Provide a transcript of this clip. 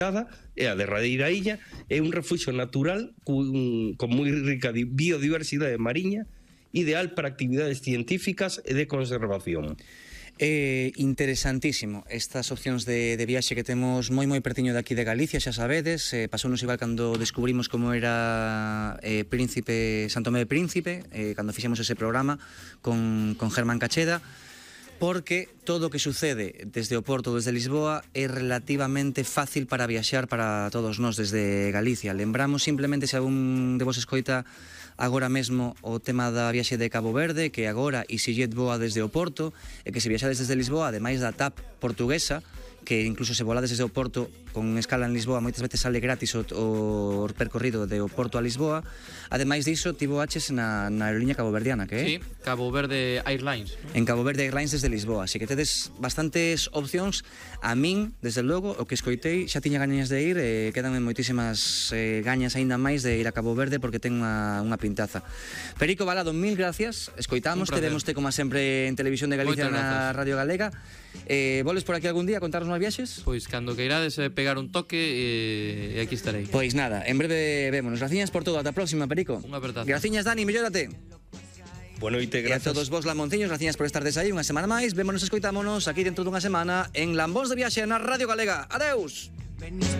é a derradeira illa, é un refuxio natural con moi rica biodiversidade mariña, ideal para actividades científicas e de conservación. Interesantísimo estas opcións de viaxe que temos moi pertiño de aquí de Galicia, xa sabedes. Pasounos igual cando descubrimos como era Santo Tomé de Príncipe, cando fixemos ese programa con Germán Cacheda, porque todo o que sucede desde o Porto, desde Lisboa, é relativamente fácil para viaxar para todos nós desde Galicia. Lembramos simplemente, se algún de vos escoita agora mesmo o tema da viaxe de Cabo Verde, que agora EasyJet voa desde o Porto, e que se viaxades desde Lisboa, ademais da TAP portuguesa, que incluso se volades desde o Porto con escala en Lisboa, moitas veces sale gratis o percorrido de o Porto a Lisboa. Ademais diso, tivo haches na aerolínea caboverdiana, que é? Sí, Cabo Verde Airlines. En Cabo Verde Airlines desde Lisboa, así que tedes bastantes opcións. A min, desde logo, o que escoitei, xa tiña gañas de ir, quedanme moitísimas gañas aínda máis de ir a Cabo Verde porque ten unha pintaza. Perico Balado, mil gracias, escoitamos, teremoste como sempre en Televisión de Galicia na Radio Galega. Voles por aquí algún día contarnos máis viaxes? Pois cando queirades pegar un toque e aquí estarei. Pois nada, en breve vémonos. Graciñas por todo, ata a próxima, Perico. Unha apertazo. Graciñas, Dani, mellórate. Boa noite, E grazas. a todos vos, Lamonciños, graciñas por estardes aí unha semana máis. Vémonos, escoitámonos aquí dentro dunha semana en Lambóns de Viaxe na Radio Galega. Adeus.